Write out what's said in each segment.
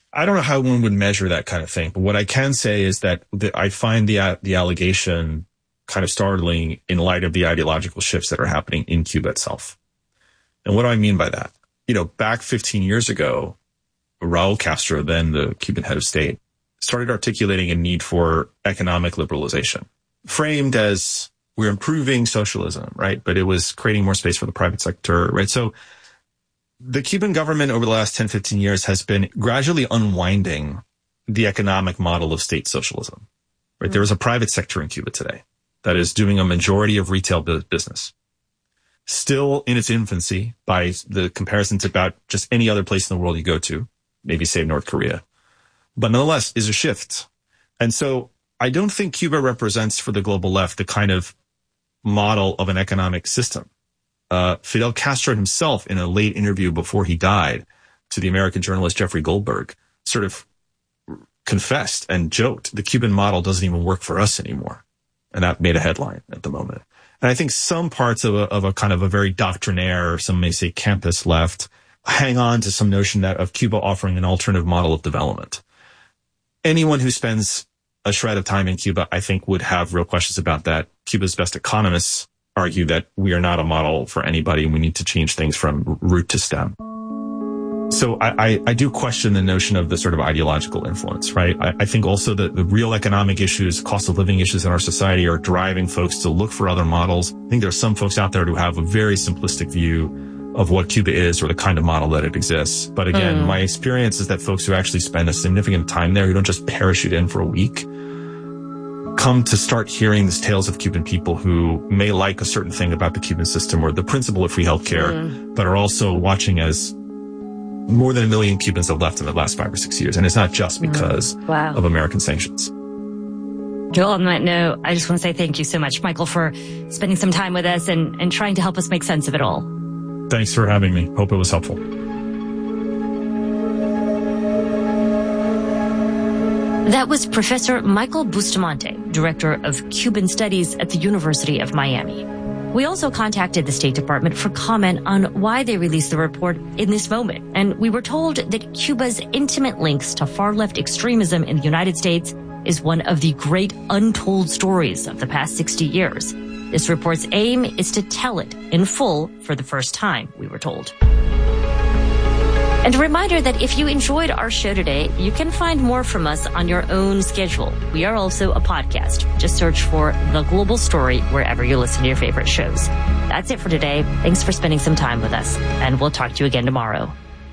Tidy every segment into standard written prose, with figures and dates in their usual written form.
I don't know how one would measure that kind of thing, but what I can say is that I find the allegation kind of startling in light of the ideological shifts that are happening in Cuba itself. And what do I mean by that? Back 15 years ago, Raul Castro, then the Cuban head of state, started articulating a need for economic liberalization, framed as we're improving socialism, right? But it was creating more space for the private sector, right? So the Cuban government over the last 10, 15 years has been gradually unwinding the economic model of state socialism, right? There is a private sector in Cuba today that is doing a majority of retail business. Still in its infancy by the comparisons about just any other place in the world you go to, maybe say North Korea. But nonetheless is a shift. And so I don't think Cuba represents for the global left the kind of model of an economic system. Fidel Castro himself, in a late interview before he died to the American journalist Jeffrey Goldberg, sort of confessed and joked, the Cuban model doesn't even work for us anymore. And that made a headline at the moment. And I think some parts of a kind of a very doctrinaire, or some may say campus left, hang on to some notion that of Cuba offering an alternative model of development. Anyone who spends a shred of time in Cuba, I think, would have real questions about that. Cuba's best economists argue that we are not a model for anybody, and we need to change things from root to stem. So I do question the notion of the sort of ideological influence, right? I think also that the real economic issues, cost of living issues in our society are driving folks to look for other models. I think there are some folks out there who have a very simplistic view of what Cuba is or the kind of model that it exists. But again, my experience is that folks who actually spend a significant time there, who don't just parachute in for a week, come to start hearing these tales of Cuban people who may like a certain thing about the Cuban system or the principle of free healthcare, but are also watching as more than 1 million Cubans have left in the last 5 or 6 years. And it's not just because of American sanctions. Joel, on that note, I just want to say thank you so much, Michael, for spending some time with us and trying to help us make sense of it all. Thanks for having me. Hope it was helpful. That was Professor Michael Bustamante, Director of Cuban Studies at the University of Miami. We also contacted the State Department for comment on why they released the report in this moment. And we were told that Cuba's intimate links to far-left extremism in the United States is one of the great untold stories of the past 60 years. This report's aim is to tell it in full for the first time, we were told. And a reminder that if you enjoyed our show today, you can find more from us on your own schedule. We are also a podcast. Just search for The Global Story wherever you listen to your favorite shows. That's it for today. Thanks for spending some time with us, and we'll talk to you again tomorrow.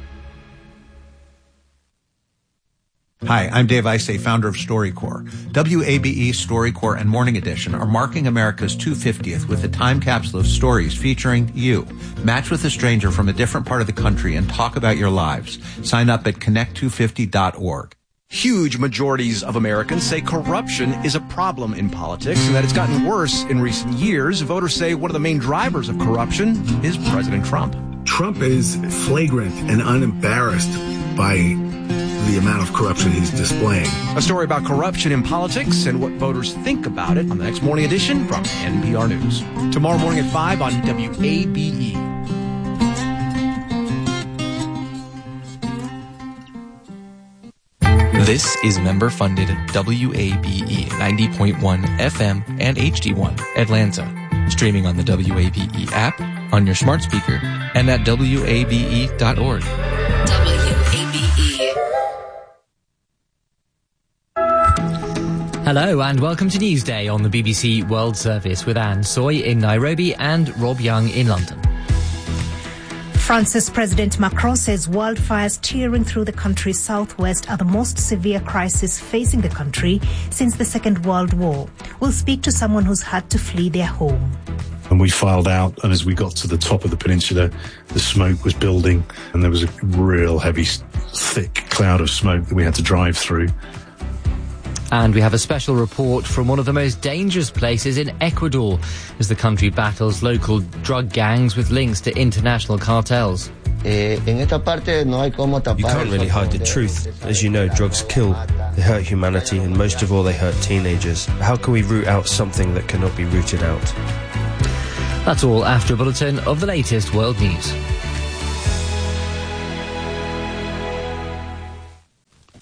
Hi, I'm Dave Isay, founder of StoryCorps. WABE, StoryCorps, and Morning Edition are marking America's 250th with a time capsule of stories featuring you. Match with a stranger from a different part of the country and talk about your lives. Sign up at connect250.org. Huge majorities of Americans say corruption is a problem in politics and that it's gotten worse in recent years. Voters say one of the main drivers of corruption is President Trump. Trump is flagrant and unembarrassed by the amount of corruption he's displaying. A story about corruption in politics and what voters think about it on the next Morning Edition from NPR News. Tomorrow morning at 5 on WABE. This is member-funded WABE 90.1 FM and HD1 Atlanta. Streaming on the WABE app, on your smart speaker, and at WABE.org. Hello and welcome to Newsday on the BBC World Service with Anne Soy in Nairobi and Rob Young in London. France's President Macron says wildfires tearing through the country's southwest are the most severe crisis facing the country since the Second World War. We'll speak to someone who's had to flee their home. And we filed out, and as we got to the top of the peninsula, the smoke was building, and there was a real heavy, thick cloud of smoke that we had to drive through. And we have a special report from one of the most dangerous places in Ecuador as the country battles local drug gangs with links to international cartels. You can't really hide the truth. As you know, drugs kill, they hurt humanity, and most of all they hurt teenagers. How can we root out something that cannot be rooted out? That's all after a bulletin of the latest world news.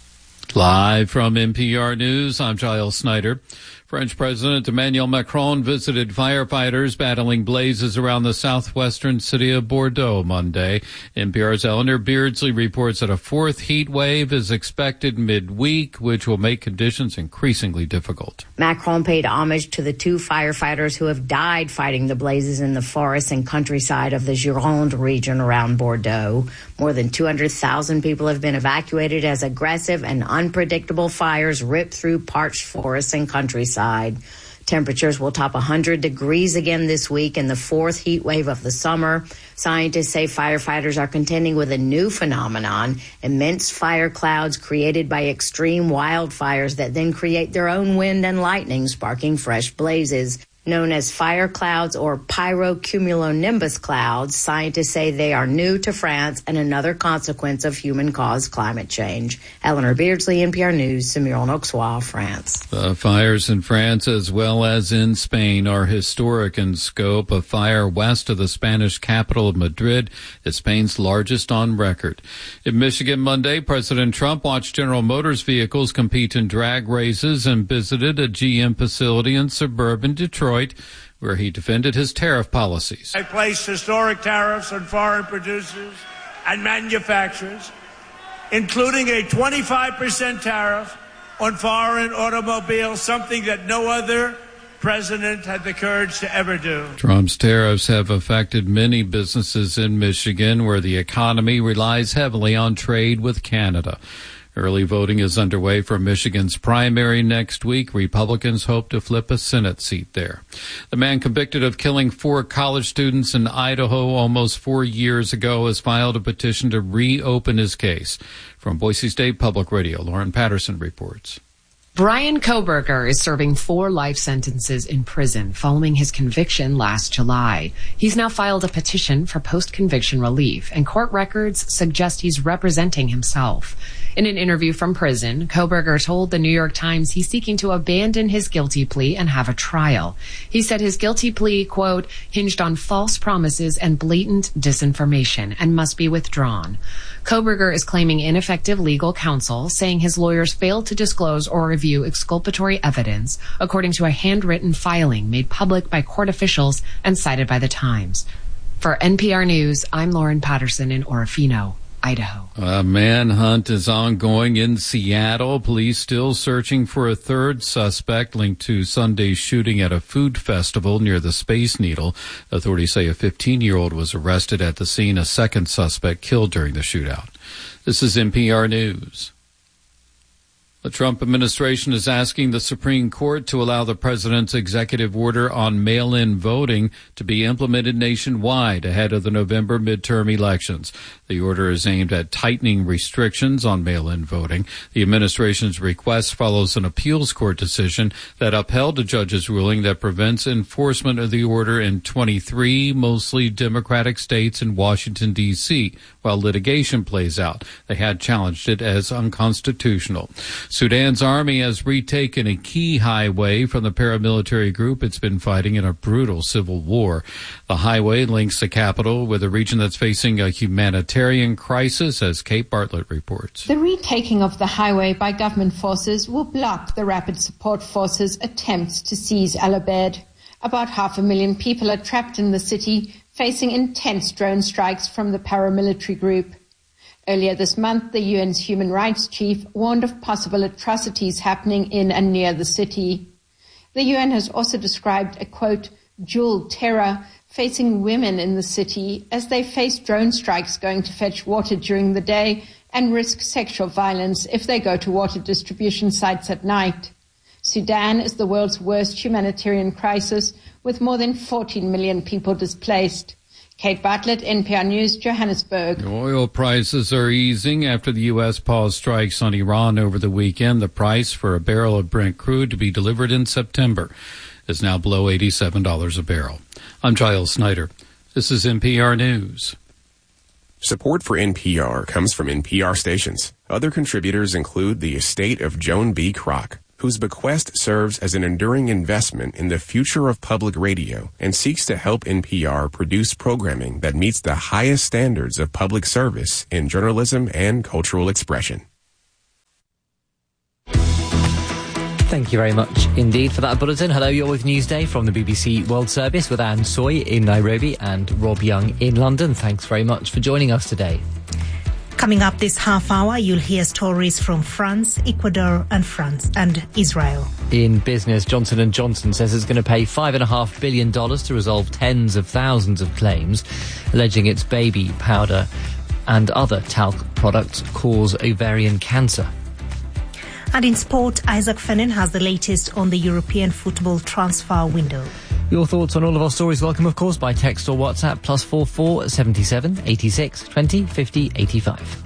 Live from NPR News, I'm Giles Snyder. French President Emmanuel Macron visited firefighters battling blazes around the southwestern city of Bordeaux Monday. NPR's Eleanor Beardsley reports that a fourth heat wave is expected midweek, which will make conditions increasingly difficult. Macron paid homage to the two firefighters who have died fighting the blazes in the forests and countryside of the Gironde region around Bordeaux. More than 200,000 people have been evacuated as aggressive and unpredictable fires rip through parched forests and countryside. Temperatures will top 100 degrees again this week in the fourth heat wave of the summer. Scientists say firefighters are contending with a new phenomenon, immense fire clouds created by extreme wildfires that then create their own wind and lightning, sparking fresh blazes. Known as fire clouds or pyrocumulonimbus clouds, scientists say they are new to France and another consequence of human-caused climate change. Eleanor Beardsley, NPR News, Semur-en-Auxois, France. The fires in France as well as in Spain are historic in scope. A fire west of the Spanish capital of Madrid is Spain's largest on record. In Michigan Monday, President Trump watched General Motors vehicles compete in drag races and visited a GM facility in suburban Detroit, where he defended his tariff policies. I placed historic tariffs on foreign producers and manufacturers, including a 25% tariff on foreign automobiles, something that no other president had the courage to ever do. Trump's tariffs have affected many businesses in Michigan, where the economy relies heavily on trade with Canada. Early voting is underway for Michigan's primary next week. Republicans hope to flip a Senate seat there. The man convicted of killing 4 college students in Idaho almost 4 years ago has filed a petition to reopen his case. From Boise State Public Radio, Lauren Patterson reports. Brian Kohberger is serving 4 life sentences in prison following his conviction last July. He's now filed a petition for post-conviction relief, and court records suggest he's representing himself. In an interview from prison, Kohberger told the New York Times he's seeking to abandon his guilty plea and have a trial. He said his guilty plea, quote, hinged on false promises and blatant disinformation and must be withdrawn. Kohberger is claiming ineffective legal counsel, saying his lawyers failed to disclose or review exculpatory evidence, according to a handwritten filing made public by court officials and cited by the Times. For NPR News, I'm Lauren Patterson in Orofino, Idaho. A manhunt is ongoing in Seattle. Police still searching for a third suspect linked to Sunday's shooting at a food festival near the Space Needle. Authorities say a 15-year-old was arrested at the scene. A second suspect killed during the shootout. This is NPR News. The Trump administration is asking the Supreme Court to allow the president's executive order on mail-in voting to be implemented nationwide ahead of the November midterm elections. The order is aimed at tightening restrictions on mail-in voting. The administration's request follows an appeals court decision that upheld a judge's ruling that prevents enforcement of the order in 23 mostly Democratic states and Washington, D.C., while litigation plays out. They had challenged it as unconstitutional. Sudan's army has retaken a key highway from the paramilitary group it's been fighting in a brutal civil war. The highway links the capital with a region that's facing a humanitarian crisis, as Kate Bartlett reports. The retaking of the highway by government forces will block the Rapid Support Forces' attempts to seize Al Abed. About 500,000 people are trapped in the city, facing intense drone strikes from the paramilitary group. Earlier this month, the UN's human rights chief warned of possible atrocities happening in and near the city. The UN has also described a, quote, dual terror facing women in the city as they face drone strikes going to fetch water during the day and risk sexual violence if they go to water distribution sites at night. Sudan is the world's worst humanitarian crisis, with more than 14 million people displaced. Kate Bartlett, NPR News, Johannesburg. Oil prices are easing after the U.S. paused strikes on Iran over the weekend. The price for a barrel of Brent crude to be delivered in September is now below $87 a barrel. I'm Giles Snyder. This is NPR News. Support for NPR comes from NPR stations. Other contributors include the estate of Joan B. Kroc, whose bequest serves as an enduring investment in the future of public radio and seeks to help NPR produce programming that meets the highest standards of public service in journalism and cultural expression. Thank you very much indeed for that bulletin. Hello, you're with Newsday from the BBC World Service with Anne Soy in Nairobi and Rob Young in London. Thanks very much for joining us today. Coming up this half hour, you'll hear stories from France, Ecuador and Israel. In business, Johnson & Johnson says it's going to pay $5.5 billion to resolve tens of thousands of claims, alleging its baby powder and other talc products cause ovarian cancer. And in sport, Isaac Fennin has the latest on the European football transfer window. Your thoughts on all of our stories welcome, of course, by text or WhatsApp, +44 77 86 20 50 85.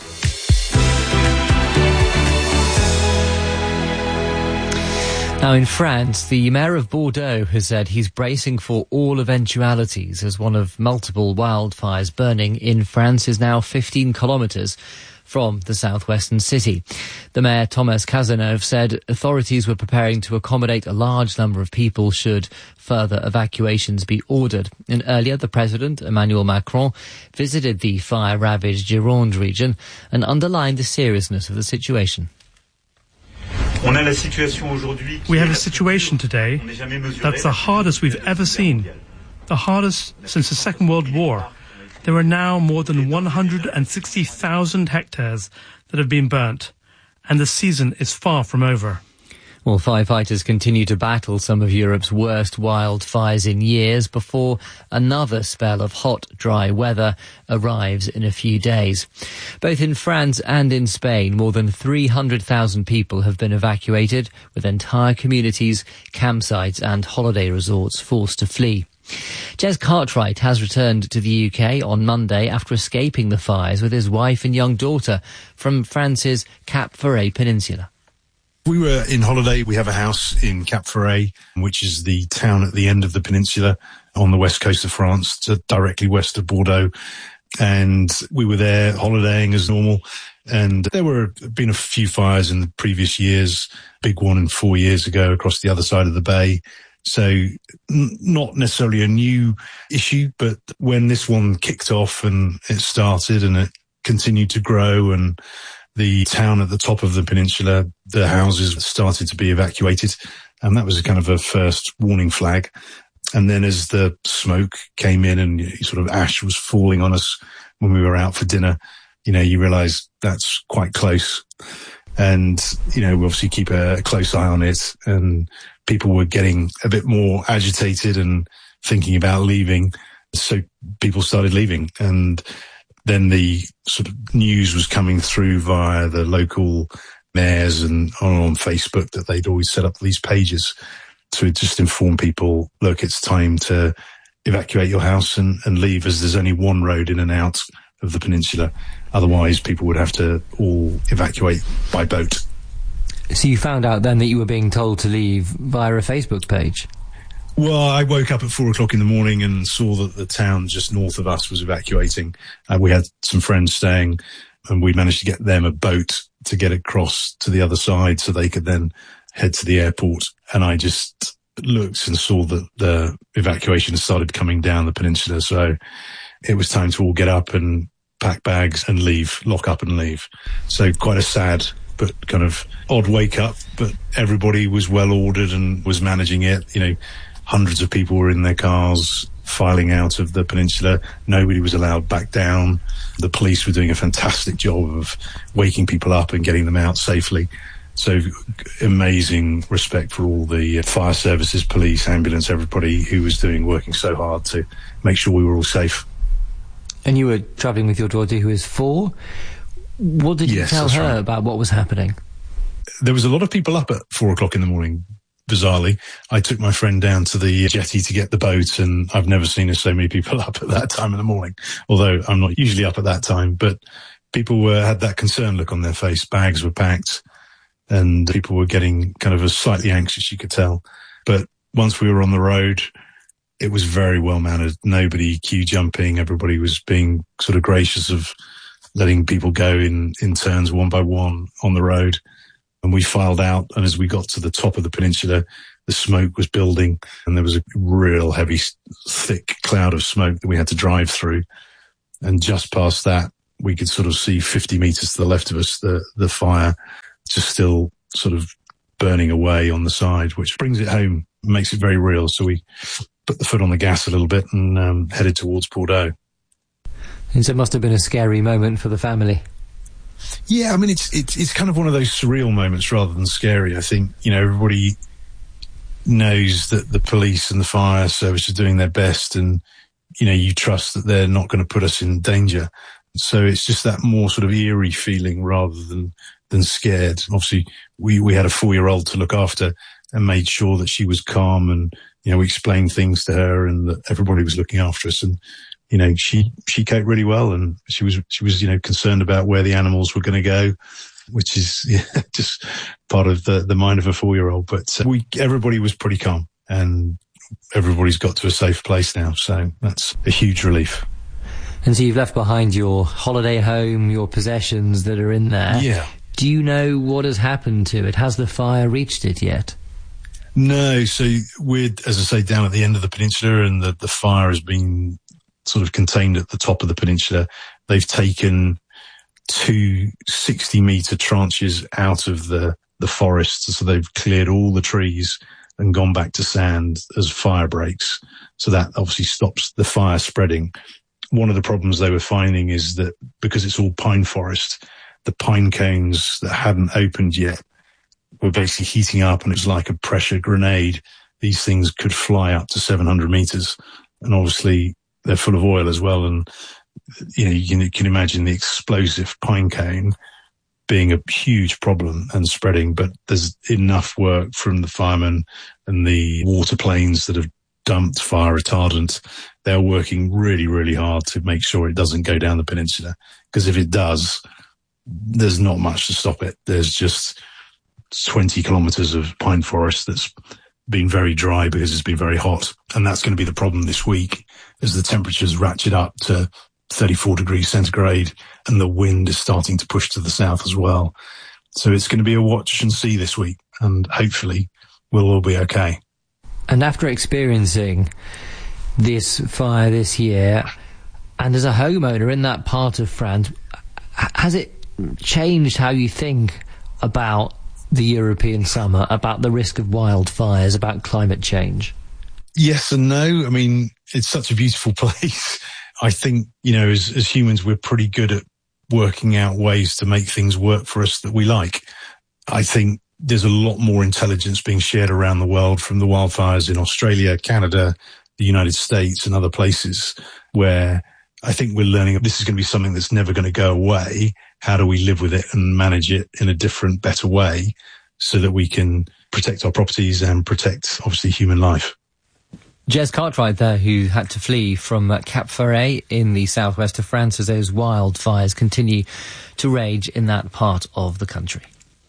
Now, in France, the mayor of Bordeaux has said he's bracing for all eventualities as one of multiple wildfires burning in France is now 15 kilometres from the southwestern city. The mayor, Thomas Cazeneuve, said authorities were preparing to accommodate a large number of people should further evacuations be ordered. And earlier, the president, Emmanuel Macron, visited the fire-ravaged Gironde region and underlined the seriousness of the situation. We have a situation today that's the hardest we've ever seen, the hardest since the Second World War. There are now more than 160,000 hectares that have been burnt, and the season is far from over. Well, firefighters continue to battle some of Europe's worst wildfires in years before another spell of hot, dry weather arrives in a few days. Both in France and in Spain, more than 300,000 people have been evacuated, with entire communities, campsites and holiday resorts forced to flee. Jez Cartwright has returned to the UK on Monday after escaping the fires with his wife and young daughter from France's Cap Ferret Peninsula. We were in holiday. We have a house in Cap Ferret, which is the town at the end of the peninsula on the west coast of France, directly west of Bordeaux. And we were there holidaying as normal. And there were been a few fires in the previous years, big one 4 years ago across the other side of the bay. So not necessarily a new issue, but when this one kicked off and it started and it continued to grow and the town at the top of the peninsula, the houses started to be evacuated. And that was a kind of a first warning flag. And then as the smoke came in and sort of ash was falling on us when we were out for dinner, you realize that's quite close. And, we obviously keep a close eye on it, and people were getting a bit more agitated and thinking about leaving. So people started leaving. And then the sort of news was coming through via the local mayors and on Facebook that they'd always set up these pages to just inform people, look, it's time to evacuate your house and leave, as there's only one road in and out of the peninsula. Otherwise, people would have to all evacuate by boat. So you found out then that you were being told to leave via a Facebook page? Well, I woke up at 4 o'clock in the morning and saw that the town just north of us was evacuating. We had some friends staying, and we managed to get them a boat to get across to the other side so they could then head to the airport. And I just looked and saw that the evacuation started coming down the peninsula. So it was time to all get up and pack bags and leave, lock up and leave. So quite a sad but kind of odd wake up, but everybody was well ordered and was managing it. Hundreds of people were in their cars filing out of the peninsula. Nobody was allowed back down. The police were doing a fantastic job of waking people up and getting them out safely. So amazing respect for all the fire services, police, ambulance, everybody who was working so hard to make sure we were all safe. And you were travelling with your daughter who is 4. What did you tell her about what was happening? There was a lot of people up at 4 o'clock in the morning, bizarrely. I took my friend down to the jetty to get the boat, and I've never seen so many people up at that time in the morning, although I'm not usually up at that time. But people had that concerned look on their face. Bags were packed, and people were getting kind of slightly anxious, you could tell. But once we were on the road, it was very well mannered. Nobody queue jumping. Everybody was being sort of gracious of letting people go in turns one by one on the road. And we filed out. And as we got to the top of the peninsula, the smoke was building and there was a real heavy, thick cloud of smoke that we had to drive through. And just past that, we could sort of see 50 meters to the left of us, the fire just still sort of burning away on the side, which brings it home, makes it very real. So we put the foot on the gas a little bit and headed towards Bordeaux. And so it must have been a scary moment for the family. Yeah, I mean, it's kind of one of those surreal moments rather than scary. I think, everybody knows that the police and the fire service are doing their best, and, you trust that they're not going to put us in danger. So it's just that more sort of eerie feeling rather than scared. Obviously, we had a 4-year-old to look after and made sure that she was calm, and, we explained things to her and that everybody was looking after us. And, she coped really well, and she was, concerned about where the animals were going to go, which is just part of the mind of a 4-year-old. But everybody was pretty calm, and everybody's got to a safe place now. So that's a huge relief. And so you've left behind your holiday home, your possessions that are in there. Yeah. Do you know what has happened to it? Has the fire reached it yet? No. So we're, as I say, down at the end of the peninsula, and the fire has been sort of contained at the top of the peninsula. They've taken 2 60-metre tranches out of the forest. So they've cleared all the trees and gone back to sand as fire breaks. So that obviously stops the fire spreading. One of the problems they were finding is that because it's all pine forest, the pine cones that hadn't opened yet were basically heating up, and it was like a pressure grenade. These things could fly up to 700 meters, and obviously they're full of oil as well. And, you can imagine the explosive pine cone being a huge problem and spreading, but there's enough work from the firemen and the water planes that have dumped fire retardant. They're working really, really hard to make sure it doesn't go down the peninsula, because if it does, there's not much to stop it. There's just 20 kilometers of pine forest that's been very dry because it's been very hot. And that's going to be the problem this week as the temperatures ratchet up to 34 degrees centigrade and the wind is starting to push to the south as well. So it's going to be a watch and see this week, and hopefully we'll all be okay. And after experiencing this fire this year, and as a homeowner in that part of France, has it changed how you think about the European summer, about the risk of wildfires, about climate change? Yes and no. I mean, it's such a beautiful place. I think, as humans, we're pretty good at working out ways to make things work for us that we like. I think there's a lot more intelligence being shared around the world from the wildfires in Australia, Canada, the United States and other places, where I think we're learning this is going to be something that's never going to go away. How do we live with it and manage it in a different, better way so that we can protect our properties and protect, obviously, human life? Jez Cartwright there, who had to flee from Cap Ferret in the southwest of France as those wildfires continue to rage in that part of the country.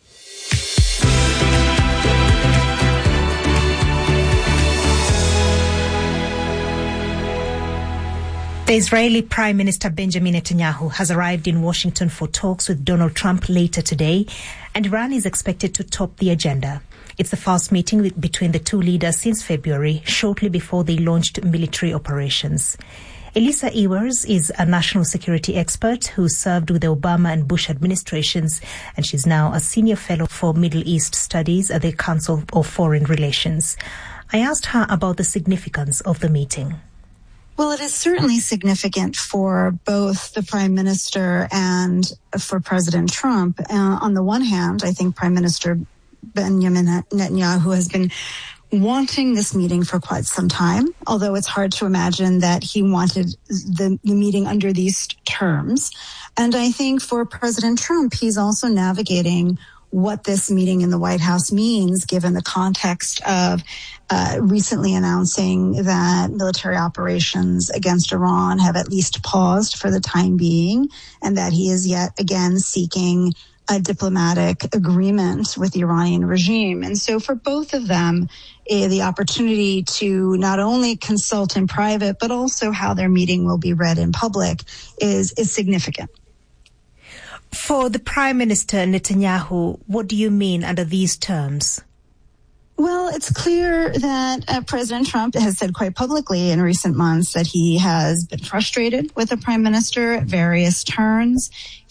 The Israeli Prime Minister Benjamin Netanyahu has arrived in Washington for talks with Donald Trump later today, and Iran is expected to top the agenda. It's the first meeting between the two leaders since February, shortly before they launched military operations. Elisa Ewers is a national security expert who served with the Obama and Bush administrations, and she's now a senior fellow for Middle East Studies at the Council of Foreign Relations. I asked her about the significance of the meeting. Well, it is certainly significant for both the Prime Minister and for President Trump. On the one hand, I think Prime Minister Benjamin Netanyahu has been wanting this meeting for quite some time, although it's hard to imagine that he wanted the meeting under these terms. And I think for President Trump, he's also navigating what this meeting in the White House means, given the context of recently announcing that military operations against Iran have at least paused for the time being, and that he is yet again seeking a diplomatic agreement with the Iranian regime. And so for both of them, the opportunity to not only consult in private, but also how their meeting will be read in public is significant. For the Prime Minister Netanyahu, what do you mean under these terms? Well, it's clear that President Trump has said quite publicly in recent months that he has been frustrated with the Prime Minister at various turns.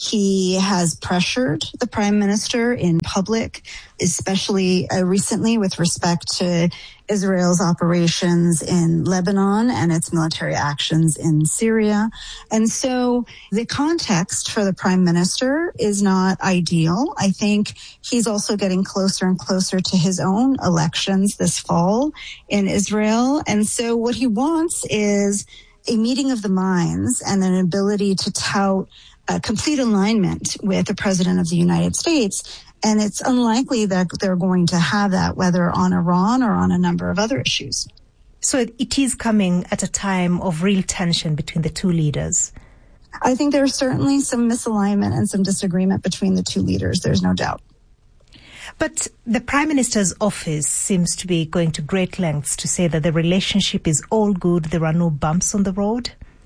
He has pressured the prime minister in public, especially recently with respect to Israel's operations in Lebanon and its military actions in Syria. And so the context for the prime minister is not ideal. I think he's also getting closer and closer to his own elections this fall in Israel. And so what he wants is a meeting of the minds and an ability to tout a complete alignment with the president of the United States. And it's unlikely that they're going to have that, whether on Iran or on a number of other issues. So it is coming at a time of real tension between the two leaders. I think there's certainly some misalignment and some disagreement between the two leaders. There's no doubt. But the Prime Minister's office seems to be going to great lengths to say that the relationship is all good. There are no bumps on the road.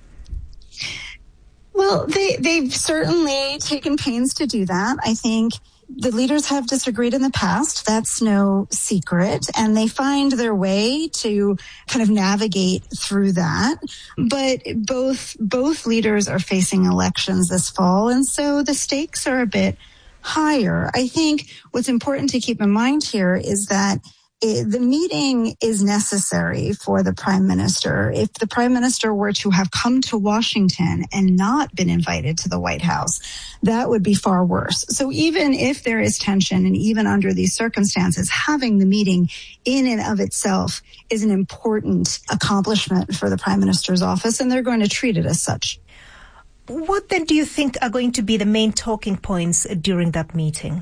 Well, they've certainly taken pains to do that. I think the leaders have disagreed in the past. That's no secret. And they find their way to kind of navigate through that. But both leaders are facing elections this fall. And so the stakes are a bit higher. I think what's important to keep in mind here is that the meeting is necessary for the prime minister. If the prime minister were to have come to Washington and not been invited to the White House, that would be far worse. So even if there is tension and even under these circumstances, having the meeting in and of itself is an important accomplishment for the prime minister's office, and they're going to treat it as such. What then do you think are going to be the main talking points during that meeting?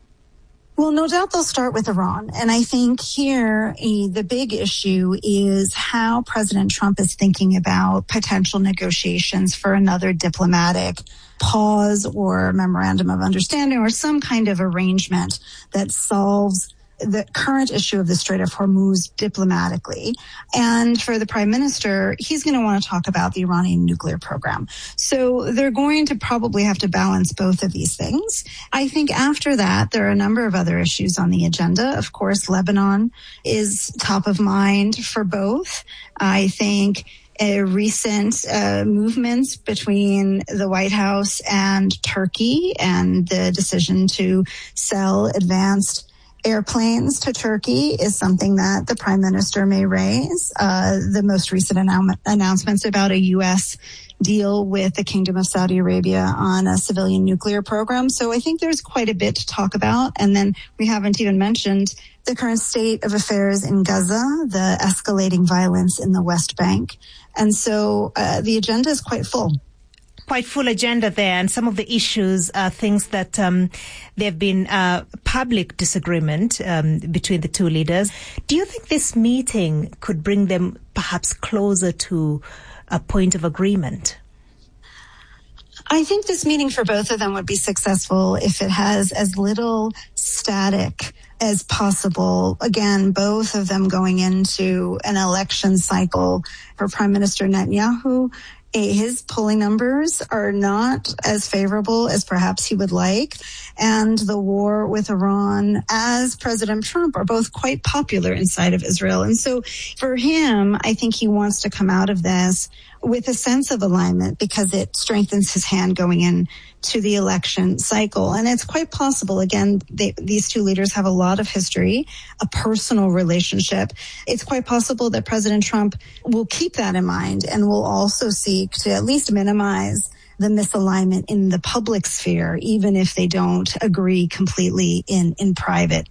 Well, no doubt they'll start with Iran. And I think here the big issue is how President Trump is thinking about potential negotiations for another diplomatic pause or memorandum of understanding or some kind of arrangement that solves the current issue of the Strait of Hormuz diplomatically. And for the prime minister, he's going to want to talk about the Iranian nuclear program. So they're going to probably have to balance both of these things. I think after that, there are a number of other issues on the agenda. Of course, Lebanon is top of mind for both. I think recent movements between the White House and Turkey and the decision to sell advanced airplanes to Turkey is something that the prime minister may raise. The most recent announcements about a U.S. deal with the Kingdom of Saudi Arabia on a civilian nuclear program. So I think there's quite a bit to talk about. And then we haven't even mentioned the current state of affairs in Gaza, the escalating violence in the West Bank. And so the agenda is quite full. Quite full agenda there, and some of the issues are things that there have been public disagreement between the two leaders. Do you think this meeting could bring them perhaps closer to a point of agreement? I think this meeting for both of them would be successful if it has as little static as possible. Again, both of them going into an election cycle. For Prime Minister Netanyahu, his polling numbers are not as favorable as perhaps he would like. And the war with Iran, as President Trump, are both quite popular inside of Israel. And so for him, I think he wants to come out of this with a sense of alignment because it strengthens his hand going in to the election cycle. And it's quite possible, again, these two leaders have a lot of history, a personal relationship. It's quite possible that President Trump will keep that in mind and will also seek to at least minimize the misalignment in the public sphere, even if they don't agree completely in private.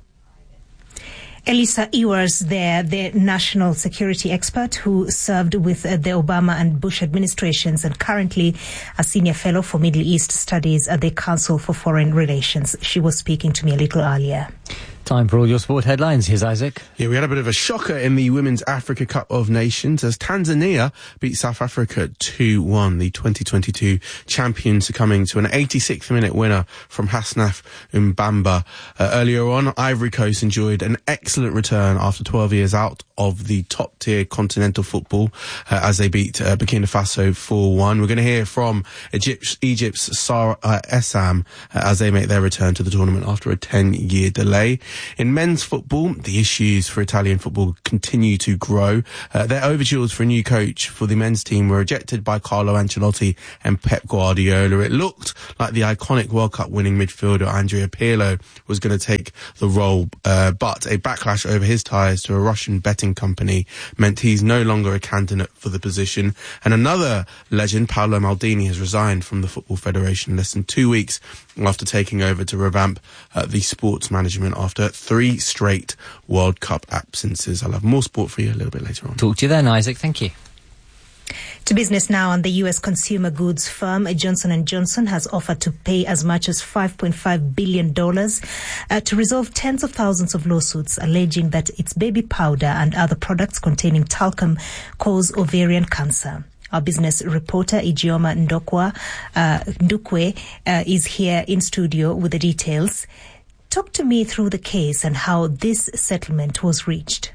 Elisa Ewers there, the national security expert who served with the Obama and Bush administrations and currently a senior fellow for Middle East Studies at the Council for Foreign Relations. She was speaking to me a little earlier. Time for all your sport headlines. Here's Isaac. Yeah, we had a bit of a shocker in the Women's Africa Cup of Nations as Tanzania beat South Africa 2-1. The 2022 champions succumbing to an 86th minute winner from Hasnaf Mbamba. Earlier on, Ivory Coast enjoyed an excellent return after 12 years out of the top tier continental football as they beat Burkina Faso 4-1. We're going to hear from Egypt's Sarah Essam as they make their return to the tournament after a 10-year delay. In men's football, the issues for Italian football continue to grow. Their overtures for a new coach for the men's team were rejected by Carlo Ancelotti and Pep Guardiola. It looked like the iconic World Cup winning midfielder Andrea Pirlo was going to take the role, but a backlash over his ties to a Russian betting company meant he's no longer a candidate for the position. And another legend, Paolo Maldini, has resigned from the Football Federation less than 2 weeks after taking over to revamp the sports management after 3 straight World Cup absences. I'll have more sport for you a little bit later on. Talk to you then, Isaac. Thank you. To business now, and the U.S. consumer goods firm Johnson & Johnson has offered to pay as much as $5.5 billion to resolve tens of thousands of lawsuits alleging that its baby powder and other products containing talcum cause ovarian cancer. Our business reporter, Ijeoma Ndukwe, is here in studio with the details. Talk to me through the case and how this settlement was reached.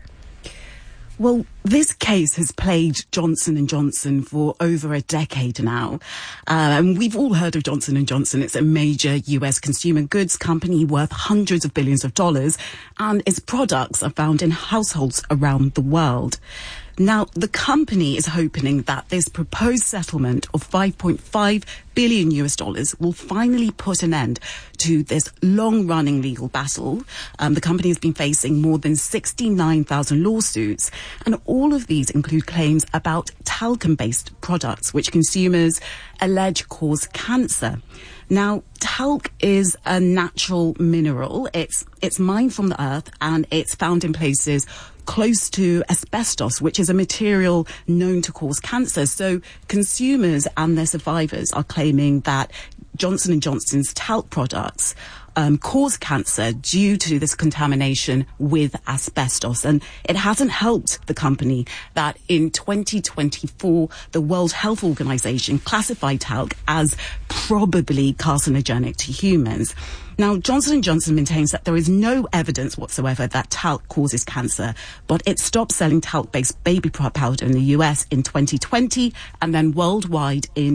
Well, this case has plagued Johnson & Johnson for over a decade now. And we've all heard of Johnson & Johnson. It's a major US consumer goods company worth hundreds of billions of dollars, and its products are found in households around the world. Now, the company is hoping that this proposed settlement of $5.5 billion will finally put an end to this long-running legal battle. The company has been facing more than 69,000 lawsuits, and all of these include claims about talcum-based products, which consumers allege cause cancer. Now, talc is a natural mineral. It's mined from the earth, and it's found in places close to asbestos, which is a material known to cause cancer. So consumers and their survivors are claiming that Johnson & Johnson's talc products cause cancer due to this contamination with asbestos. And it hasn't helped the company that in 2024, the World Health Organization classified talc as probably carcinogenic to humans. Now, Johnson & Johnson maintains that there is no evidence whatsoever that talc causes cancer, but it stopped selling talc-based baby powder in the US in 2020 and then worldwide in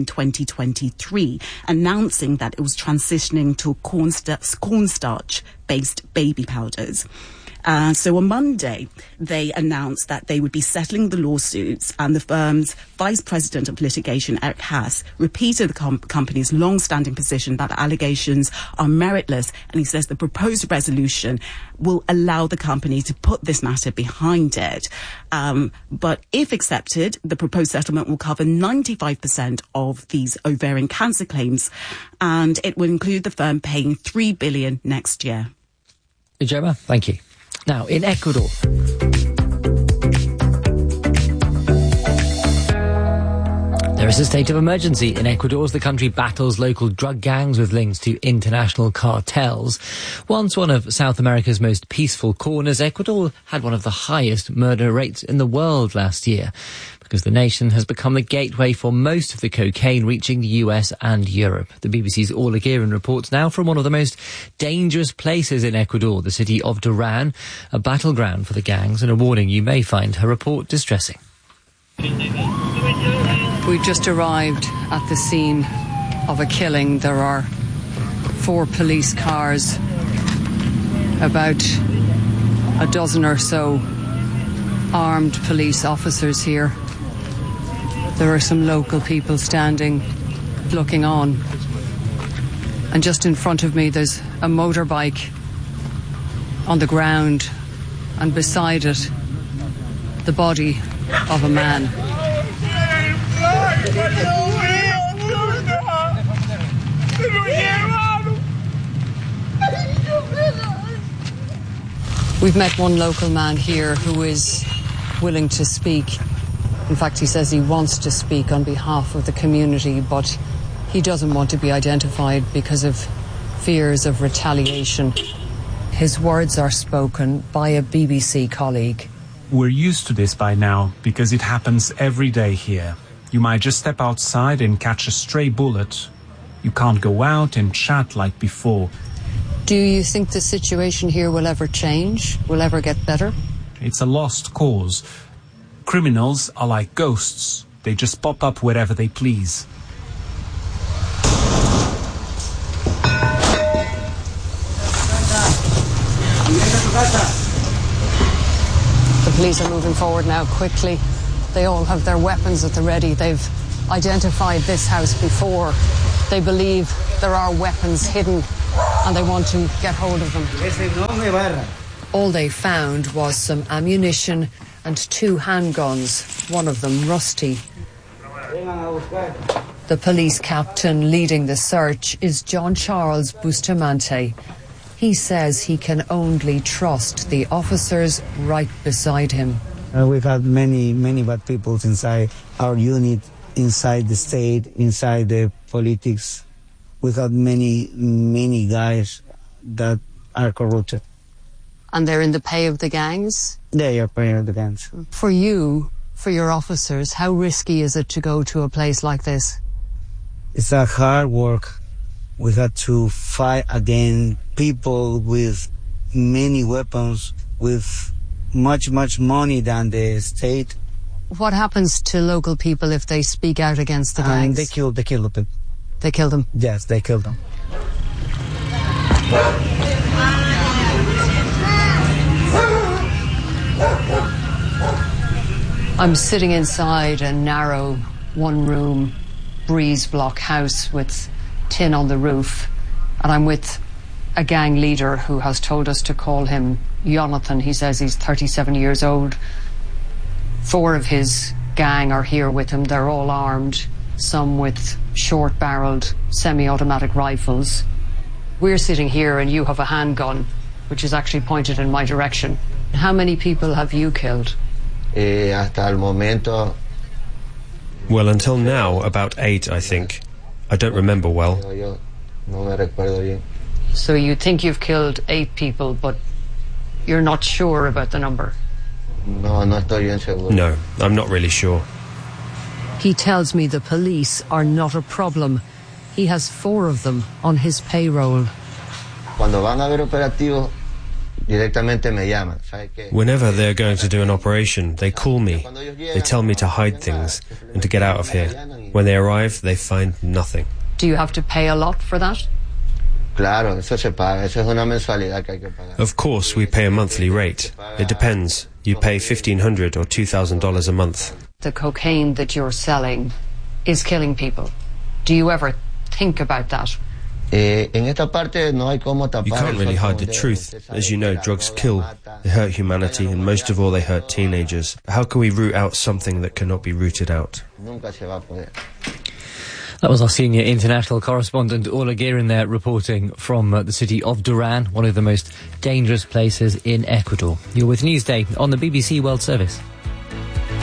2023, announcing that it was transitioning to cornstarch-based baby powders. So on Monday, they announced that they would be settling the lawsuits, and the firm's vice president of litigation, Eric Haas, repeated the company's long-standing position that the allegations are meritless, and he says the proposed resolution will allow the company to put this matter behind it. But if accepted, the proposed settlement will cover 95% of these ovarian cancer claims, and it will include the firm paying $3 billion next year. Ijeoma, thank you. Now, in Ecuador, there is a state of emergency in Ecuador as the country battles local drug gangs with links to international cartels. Once one of South America's most peaceful corners, Ecuador had one of the highest murder rates in the world last year, because the nation has become the gateway for most of the cocaine reaching the US and Europe. The BBC's Orla Gearan reports now from one of the most dangerous places in Ecuador, the city of Duran, a battleground for the gangs, and a warning: you may find her report distressing. We've just arrived at the scene of a killing. There are 4 police cars, about a dozen or so armed police officers here. There are some local people standing, looking on. And just in front of me, there's a motorbike on the ground, and beside it, the body of a man. We've met one local man here who is willing to speak. In fact, he says he wants to speak on behalf of the community, but he doesn't want to be identified because of fears of retaliation. His words are spoken by a BBC colleague. We're used to this by now because it happens every day here. You might just step outside and catch a stray bullet. You can't go out and chat like before. Do you think the situation here will ever change? Will ever get better? It's a lost cause. Criminals are like ghosts. They just pop up wherever they please. The police are moving forward now quickly. They all have their weapons at the ready. They've identified this house before. They believe there are weapons hidden and they want to get hold of them. All they found was some ammunition and 2 handguns, one of them rusty. The police captain leading the search is John Charles Bustamante. He says he can only trust the officers right beside him. We've had many bad people inside our unit, inside the state, inside the politics. We've had many guys that are corrupted. And they're in the pay of the gangs? They are pay of the gangs. For you, for your officers, how risky is it to go to a place like this? It's a hard work. We had to fight against people with many weapons, with much money than the state. What happens to local people if they speak out against the gangs? They kill them. They kill them? Yes, they kill them. I'm sitting inside a narrow, one-room, breeze-block house with tin on the roof, and I'm with a gang leader who has told us to call him Jonathan. He says he's 37 years old. 4 of his gang are here with him. They're all armed, some with short-barreled semi-automatic rifles. We're sitting here and you have a handgun, which is actually pointed in my direction. How many people have you killed? Well, until now, about 8, I think. I don't remember well. So you think you've killed 8 people, but you're not sure about the number? No, I'm not really sure. He tells me the police are not a problem. He has 4 of them on his payroll. Whenever they're going to do an operation, they call me. They tell me to hide things and to get out of here. When they arrive, they find nothing. Do you have to pay a lot for that? Of course, we pay a monthly rate. It depends. You pay $1,500 or $2,000 a month. The cocaine that you're selling is killing people. Do you ever think about that? You can't really hide the truth. As you know, drugs kill. They hurt humanity, and most of all, they hurt teenagers. How can we root out something that cannot be rooted out? That was our senior international correspondent, Orla Guerin there, reporting from the city of Duran, one of the most dangerous places in Ecuador. You're with Newsday on the BBC World Service.